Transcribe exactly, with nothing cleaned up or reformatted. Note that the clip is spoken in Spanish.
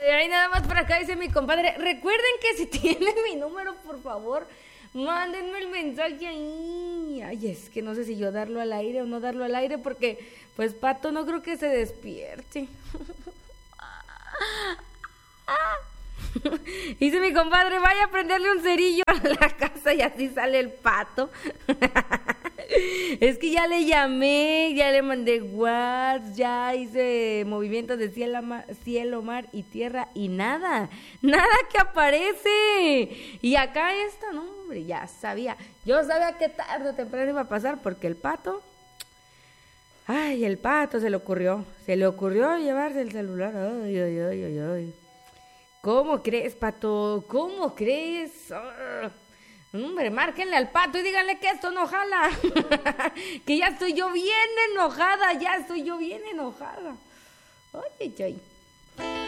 Ay, nada más por acá dice mi compadre. Recuerden que si tienen mi número, por favor, mándenme el mensaje ahí. Ay, es que no sé si yo darlo al aire o no darlo al aire, porque pues Pato no creo que se despierte. Dice mi compadre, vaya a prenderle un cerillo a la casa y así sale el Pato. Es que ya le llamé, ya le mandé WhatsApp, ya hice movimientos de cielo, mar, cielo, mar y tierra y nada, nada que aparece. Y acá está, no hombre, ya sabía, yo sabía que tarde o temprano iba a pasar porque el Pato, ay, el Pato se le ocurrió, se le ocurrió llevarse el celular, ay, ay, ay, ay, ay. ¿Cómo crees, Pato? ¿Cómo crees? Oh. Hombre, márquenle al Pato y díganle que esto no jala. Que ya estoy yo bien enojada, ya estoy yo bien enojada. Ay, ay, ay.